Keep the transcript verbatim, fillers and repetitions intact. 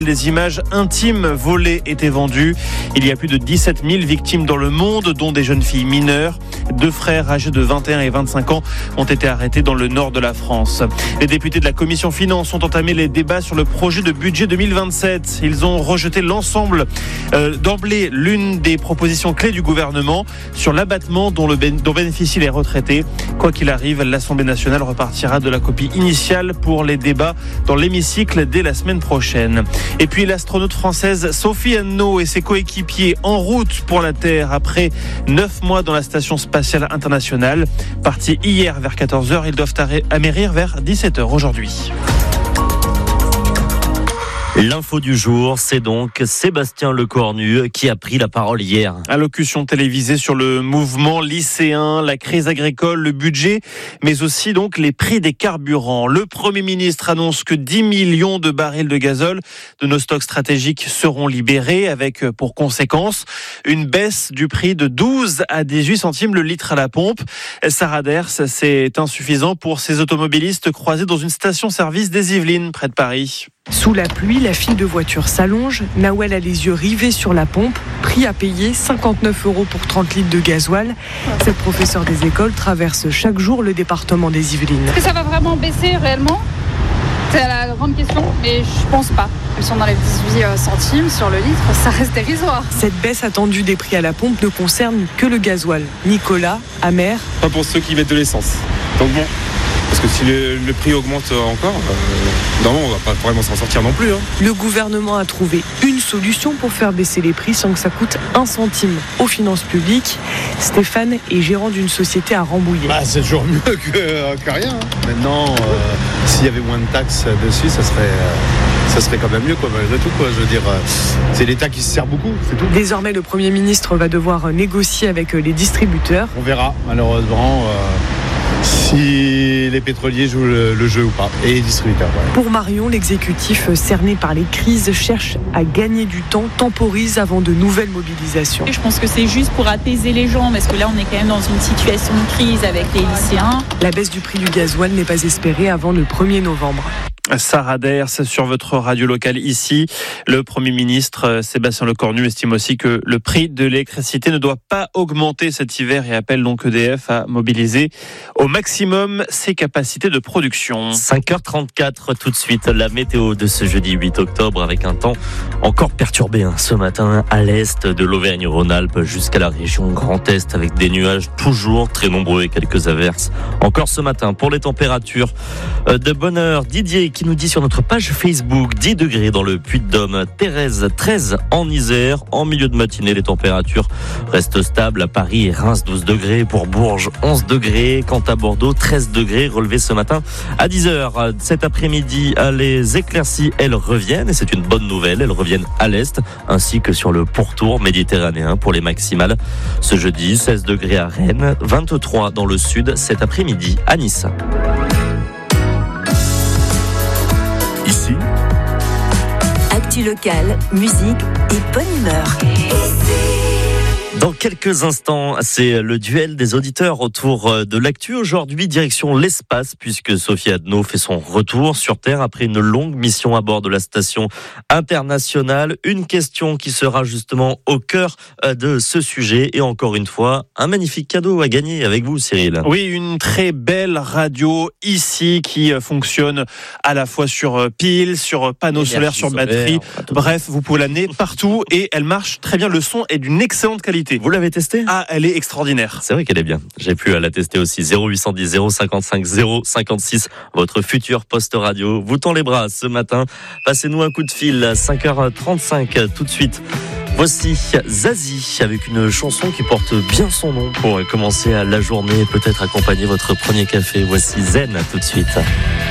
Des images intimes volées étaient vendues. Il y a plus de dix-sept mille victimes dans le monde, dont des jeunes filles mineures. Deux frères âgés de vingt et un et vingt-cinq ans ont été arrêtés dans le nord de la France. Les députés de la commission finances ont entamé les débats sur le projet de budget deux mille vingt-sept. Ils ont rejeté l'ensemble euh, d'emblée l'une des propositions clés du gouvernement sur l'abattement dont, le, dont bénéficient les retraités. Quoi qu'il arrive, l'Assemblée nationale repartira de la copie initiale pour les débats dans l'hémicycle dès la semaine prochaine. Et puis l'astronaute française Sophie Anneau et ses coéquipiers en route pour la Terre après neuf mois dans la station spatiale internationale. Partis hier vers quatorze heures, ils doivent amérir vers dix-sept heures aujourd'hui. L'info du jour, c'est donc Sébastien Lecornu qui a pris la parole hier. Allocution télévisée sur le mouvement lycéen, la crise agricole, le budget, mais aussi donc les prix des carburants. Le Premier ministre annonce que dix millions de barils de gazole de nos stocks stratégiques seront libérés, avec pour conséquence une baisse du prix de douze à dix-huit centimes le litre à la pompe. Sarah Ders, c'est insuffisant pour ces automobilistes croisés dans une station-service des Yvelines, près de Paris. Sous la pluie, la file de voitures s'allonge. Nawel a les yeux rivés sur la pompe. Prix à payer, cinquante-neuf euros pour trente litres de gasoil. Cette professeure des écoles traverse chaque jour le département des Yvelines. Est-ce que ça va vraiment baisser réellement ? C'est la grande question, mais je pense pas. Si on enlève dix-huit centimes sur le litre, ça reste dérisoire. Cette baisse attendue des prix à la pompe ne concerne que le gasoil. Nicolas, amer. Pas pour ceux qui mettent de l'essence. Donc bon... Parce que si le, le prix augmente encore, euh, non, on va pas vraiment s'en sortir non plus. Hein. Le gouvernement a trouvé une solution pour faire baisser les prix sans que ça coûte un centime aux finances publiques. Stéphane est gérant d'une société à Rambouillet. Bah, c'est toujours mieux que, euh, que rien. Hein. Maintenant, euh, s'il y avait moins de taxes dessus, ça serait... Euh... ça serait quand même mieux, quoi, malgré tout, quoi. Je veux dire, c'est l'État qui se sert beaucoup, c'est tout. Désormais, le Premier ministre va devoir négocier avec les distributeurs. On verra, malheureusement, euh, si les pétroliers jouent le, le jeu ou pas, et les distributeurs. Ouais. Pour Marion, l'exécutif cerné par les crises cherche à gagner du temps, temporise avant de nouvelles mobilisations. Je pense que c'est juste pour apaiser les gens, parce que là, on est quand même dans une situation de crise avec les lycéens. La baisse du prix du gasoil n'est pas espérée avant le premier novembre. Sarah Ders sur votre radio locale ici. Le Premier ministre Sébastien Lecornu estime aussi que le prix de l'électricité ne doit pas augmenter cet hiver et appelle donc E D F à mobiliser au maximum ses capacités de production. cinq heures trente-quatre, tout de suite, la météo de ce jeudi huit octobre avec un temps encore perturbé hein, ce matin à l'est de l'Auvergne-Rhône-Alpes jusqu'à la région Grand Est avec des nuages toujours très nombreux et quelques averses. Encore ce matin pour les températures de bonne heure. Didier qui nous dit sur notre page Facebook dix degrés dans le Puy-de-Dôme, Thérèse treize en Isère. En milieu de matinée, les températures restent stables à Paris et Reims douze degrés, pour Bourges onze degrés, quant à Bordeaux treize degrés relevés ce matin à dix heures. Cet après-midi, les éclaircies, elles reviennent et c'est une bonne nouvelle, elles reviennent à l'est ainsi que sur le pourtour méditerranéen pour les maximales. Ce jeudi, seize degrés à Rennes, vingt-trois dans le sud cet après-midi à Nice. Ici, actu locale, musique et bonne humeur. Dans quelques instants, c'est le duel des auditeurs autour de l'actu. Aujourd'hui, direction l'espace, puisque Sophie Anneau fait son retour sur Terre après une longue mission à bord de la station internationale. Une question qui sera justement au cœur de ce sujet. Et encore une fois, un magnifique cadeau à gagner avec vous, Cyril. Oui, une très belle radio ici qui fonctionne à la fois sur pile, sur panneaux solaires, sur batterie. Bref, vous pouvez l'amener partout et elle marche très bien. Le son est d'une excellente qualité. Vous l'avez testée ? Ah, elle est extraordinaire. C'est vrai qu'elle est bien. J'ai pu la tester aussi. zéro huit cent dix zéro cinquante-cinq zéro cinquante-six. Votre futur poste radio vous tend les bras ce matin. Passez-nous un coup de fil. cinq heures trente-cinq tout de suite. Voici Zazie avec une chanson qui porte bien son nom pour commencer la journée et peut-être accompagner votre premier café. Voici Zen tout de suite.